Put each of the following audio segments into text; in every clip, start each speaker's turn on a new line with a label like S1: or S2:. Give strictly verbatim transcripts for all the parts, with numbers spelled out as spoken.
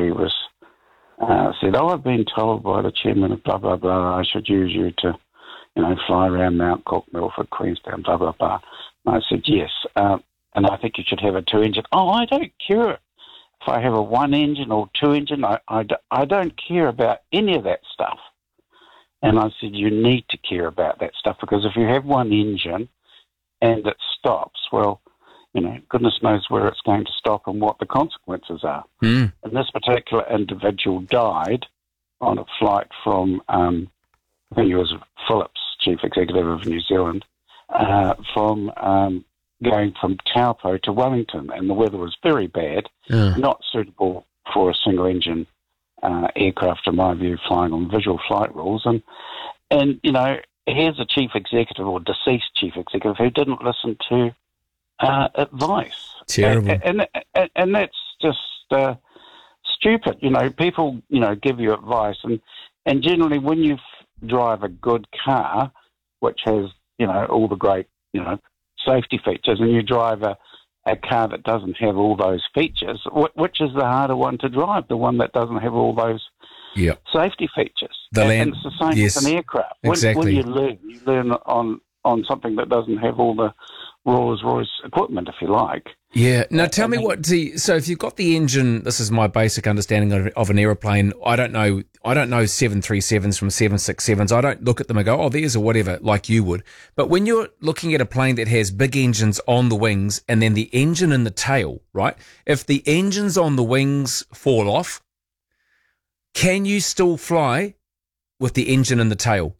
S1: he was uh, said, "Oh, I've been told by the chairman of blah blah blah I should use you to, you know, fly around Mount Cook, Milford, Queenstown, blah blah blah." And I said, "Yes, um, and I think you should have a two-engine." "Oh, I don't care if I have a one-engine or two-engine. I, I, I don't care about any of that stuff." And I said, "You need to care about that stuff, because if you have one engine and it stops, well, you know, goodness knows where it's going to stop and what the consequences are."
S2: Mm.
S1: And this particular individual died on a flight from, um, I think he was Phillips, chief executive of New Zealand, uh, from um, going from Taupo to Wellington, and the weather was very bad,
S2: Yeah.
S1: not suitable for a single-engine uh, aircraft, in my view, flying on visual flight rules. And, and you know, here's a chief executive or deceased chief executive who didn't listen to uh, advice.
S2: Terrible.
S1: And, and, and, and that's just uh, stupid. You know, people, you know, give you advice, and, and generally when you f- drive a good car, which has, you know, all the great, you know, safety features, and you drive a, a car that doesn't have all those features, wh- which is the harder one to drive, the one that doesn't have all those
S2: Yep.
S1: safety features.
S2: The
S1: and,
S2: land-
S1: and it's the same
S2: yes,
S1: with an aircraft. When,
S2: exactly.
S1: when you learn, you learn on, on something that doesn't have all the Rolls-Royce equipment, if you like.
S2: Yeah. Now, tell me
S1: and-
S2: what. See, so if you've got the engine, this is my basic understanding of, of an aeroplane. I don't know. I don't know seven thirty-sevens from seven sixty-sevens. I don't look at them and go, "Oh, there's a whatever," like you would. But when you're looking at a plane that has big engines on the wings and then the engine in the tail, right? If the engines on the wings fall off, can you still fly with the engine in the tail?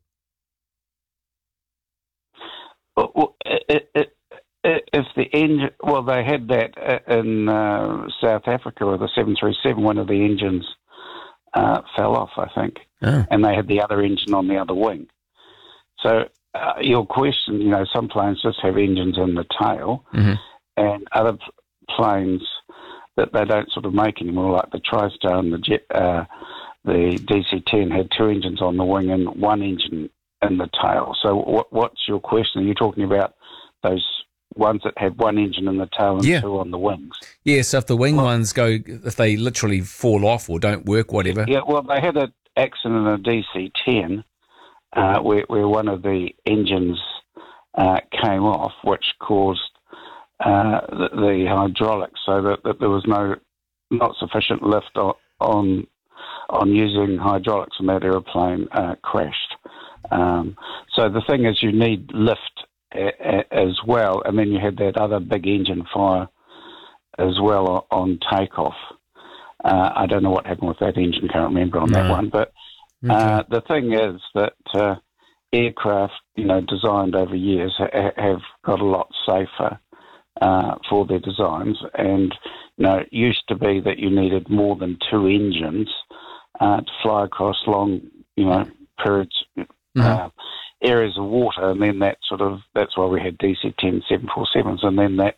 S1: Well, it, it, it, if the engine, well, they had that in uh, South Africa with the seven thirty-seven. One of the engines uh, fell off, I think,
S2: Oh.
S1: and they had the other engine on the other wing. So uh, your question, you know, some planes just have engines in the tail,
S2: Mm-hmm.
S1: and other p- planes that they don't sort of make anymore, like the TriStar and the Jet, uh, the D C ten had two engines on the wing and one engine in the tail. So what, what's your question? Are you talking about those ones that have one engine in the tail and
S2: Yeah.
S1: two on the wings?
S2: Yeah, so if the wing ones go, if they literally fall off or don't work, whatever.
S1: Yeah, well, they had an accident in a D C ten uh, where, where one of the engines uh, came off, which caused uh, the, the hydraulics, so that, that there was no not sufficient lift on on, on using hydraulics, and that aeroplane uh, crashed. Um, so the thing is, you need lift a, a, as well, and then you had that other big engine fire as well on takeoff. Uh, I don't know what happened with that engine, can't remember on that
S2: No.
S1: one. But uh, the thing is that uh, aircraft, you know, designed over years ha- have got a lot safer uh, for their designs. And, you know, it used to be that you needed more than two engines uh, to fly across long, you know, periods, uh, areas of water. And then that sort of, that's why we had D C ten seven forty-sevens. And then that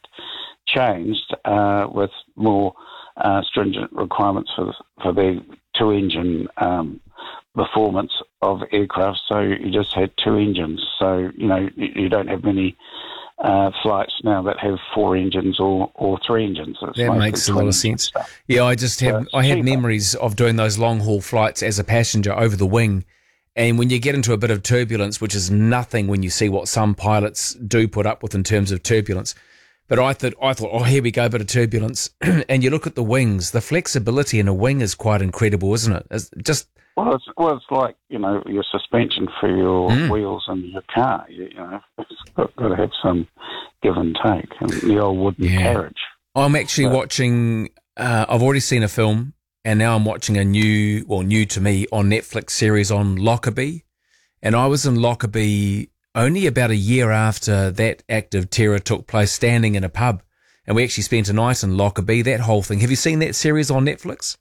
S1: changed uh, with more uh, stringent requirements for for the two-engine um, performance of aircraft. So you just had two engines. So, you know, you, you don't have many uh, flights now that have four engines or, or three engines. It's
S2: That
S1: mostly
S2: makes a lot of
S1: twin-engine
S2: sense.
S1: stuff.
S2: Yeah, I just have
S1: it's
S2: I have
S1: cheaper.
S2: memories of doing those long haul flights as a passenger over the wing. And when you get into a bit of turbulence, which is nothing when you see what some pilots do put up with in terms of turbulence. But I thought, I thought, oh, here we go, a bit of turbulence. And you look at the wings, the flexibility in a wing is quite incredible, isn't it? It's just
S1: Well, it's, well, it's like, you know, your suspension for your
S2: Mm.
S1: wheels in your car. You, you know, it's got, got to have some give and take. And the old wooden
S2: Yeah.
S1: carriage.
S2: I'm actually
S1: But-
S2: watching, uh, I've already seen a film, and now I'm watching a new, well, new to me, on Netflix series on Lockerbie. And I was in Lockerbie only about a year after that act of terror took place, standing in a pub. And we actually spent a night in Lockerbie, that whole thing. Have you seen that series on Netflix?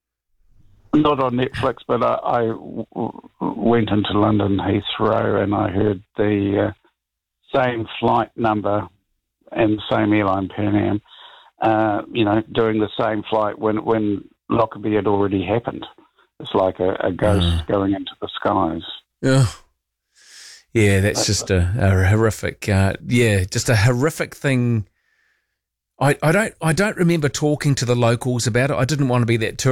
S1: Not on Netflix, but I, I w- w- went into London Heathrow and I heard the uh, same flight number and same airline, Pan Am, uh, you know, doing the same flight when, when Lockerbie had already happened. It's like a, a ghost
S2: Mm.
S1: going into the skies.
S2: Yeah. Yeah, that's just a, a horrific, uh, yeah, just a horrific thing. I, I don't I don't remember talking to the locals about it. I didn't want to be that tourist.